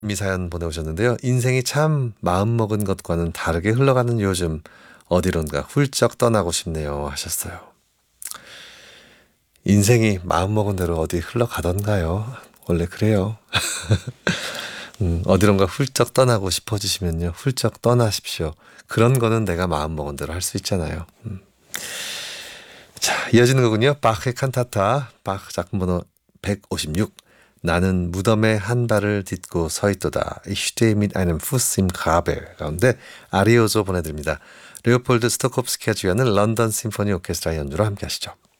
사연 보내오셨는데요. 인생이 참 마음먹은 것과는 다르게 흘러가는 요즘 어디론가 훌쩍 떠나고 싶네요 하셨어요. 인생이 마음먹은 대로 어디 흘러가던가요? 원래 그래요. 어디론가 훌쩍 떠나고 싶어지시면요. 훌쩍 떠나십시오. 그런 거는 내가 마음먹은 대로 할 수 있잖아요. 자, 이어지는 거군요. 바흐의 칸타타, 바흐 작품번호 156. 나는 무덤에 한 발을 딛고 서 있도다. Ich stehe mit einem Fuß im Grabe 가운데 아리오조 보내드립니다. 레오폴드 스토콥스키가 주연은 런던 심포니 오케스트라 연주로 함께 하시죠.